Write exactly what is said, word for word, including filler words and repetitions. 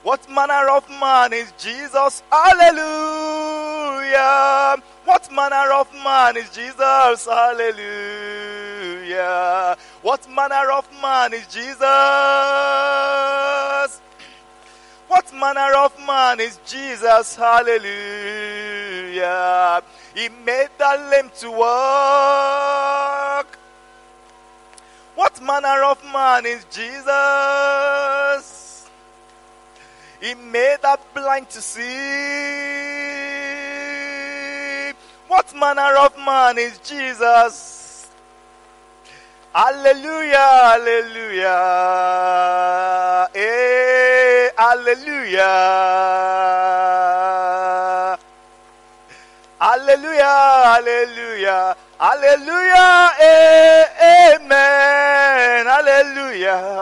What manner of man is Jesus? Hallelujah. What manner of man is Jesus? Hallelujah. What manner of man is Jesus? What manner of man is Jesus? Hallelujah. He made the lame to walk. What manner of man is Jesus? He made the blind to see. What manner of man is Jesus? Hallelujah, hallelujah. Hey, hallelujah. Hallelujah, hallelujah. Hallelujah, amen. Hallelujah.